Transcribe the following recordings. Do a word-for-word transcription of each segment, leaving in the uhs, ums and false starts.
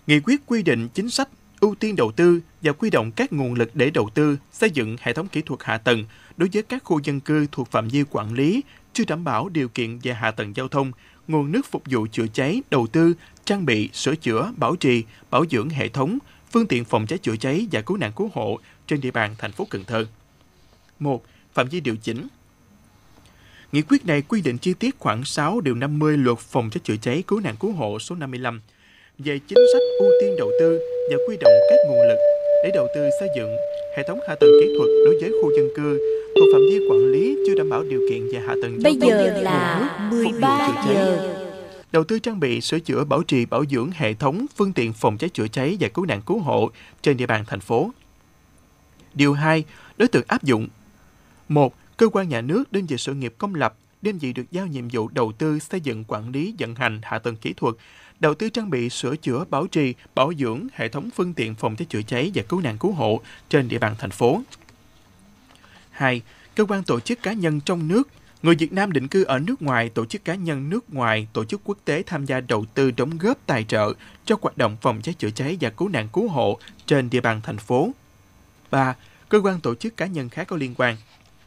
Nghị quyết quy định chính sách ưu tiên đầu tư và huy động các nguồn lực để đầu tư xây dựng hệ thống kỹ thuật hạ tầng đối với các khu dân cư thuộc phạm vi quản lý chưa đảm bảo điều kiện về hạ tầng giao thông, nguồn nước phục vụ chữa cháy, đầu tư, trang bị, sửa chữa, bảo trì, bảo dưỡng hệ thống, phương tiện phòng cháy chữa cháy và cứu nạn cứu hộ trên địa bàn thành phố Cần Thơ. một. Phạm vi điều chỉnh. Nghị quyết này quy định chi tiết khoảng sáu điều năm mươi Luật Phòng cháy chữa cháy cứu nạn cứu hộ số năm mươi lăm về chính sách ưu tiên đầu tư và huy động các nguồn lực để đầu tư xây dựng hệ thống hạ tầng kỹ thuật đối với khu dân cư thuộc phạm vi quản lý chưa đảm bảo điều kiện về hạ tầng giao thông. Bây giờ là mười ba giờ. Đầu tư trang bị, sửa chữa, bảo trì, bảo dưỡng hệ thống phương tiện phòng cháy chữa cháy và cứu nạn cứu hộ trên địa bàn thành phố. Điều hai. Đối tượng áp dụng. một. Cơ quan nhà nước, đơn vị sự nghiệp công lập, đơn vị được giao nhiệm vụ đầu tư xây dựng, quản lý, vận hành hạ tầng kỹ thuật, đầu tư trang bị, sửa chữa, bảo trì, bảo dưỡng hệ thống phương tiện phòng cháy chữa cháy và cứu nạn cứu hộ trên địa bàn thành phố. hai. Cơ quan tổ chức cá nhân trong nước, người Việt Nam định cư ở nước ngoài, tổ chức cá nhân nước ngoài, tổ chức quốc tế tham gia đầu tư đóng góp tài trợ cho hoạt động phòng cháy chữa cháy và cứu nạn cứu hộ trên địa bàn thành phố. ba. Cơ quan tổ chức cá nhân khác có liên quan.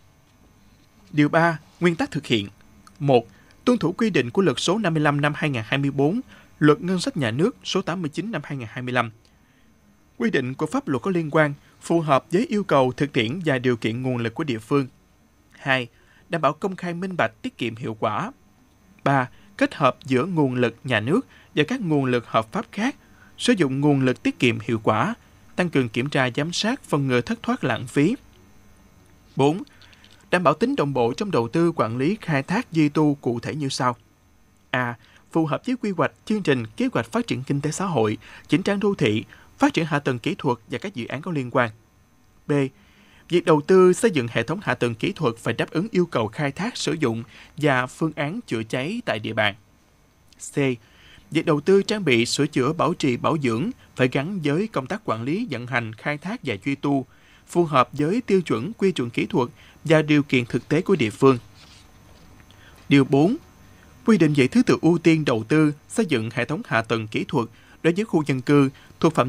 Điều ba. Nguyên tắc thực hiện. một. Tuân thủ quy định của Luật số năm mươi lăm năm hai nghìn không trăm hai mươi bốn, Luật Ngân sách Nhà nước số tám mươi chín năm hai nghìn không trăm hai mươi lăm. Quy định của pháp luật có liên quan, phù hợp với yêu cầu thực tiễn và điều kiện nguồn lực của địa phương. hai. Đảm bảo công khai minh bạch, tiết kiệm hiệu quả. ba. Kết hợp giữa nguồn lực nhà nước và các nguồn lực hợp pháp khác, sử dụng nguồn lực tiết kiệm hiệu quả, tăng cường kiểm tra giám sát, phòng ngừa thất thoát lãng phí. bốn. Đảm bảo tính đồng bộ trong đầu tư, quản lý, khai thác, duy tu cụ thể như sau. A. Phù hợp với quy hoạch, chương trình, kế hoạch phát triển kinh tế xã hội, chỉnh trang đô thị, phát triển hạ tầng kỹ thuật và các dự án có liên quan. B. Việc đầu tư xây dựng hệ thống hạ tầng kỹ thuật phải đáp ứng yêu cầu khai thác, sử dụng và phương án chữa cháy tại địa bàn. C. Việc đầu tư trang bị, sửa chữa, bảo trì, bảo dưỡng phải gắn với công tác quản lý, vận hành, khai thác và duy tu, phù hợp với tiêu chuẩn, quy chuẩn kỹ thuật và điều kiện thực tế của địa phương. Điều bốn. Quy định về thứ tự ưu tiên đầu tư xây dựng hệ thống hạ tầng kỹ thuật đối với khu dân cư thuộc phạm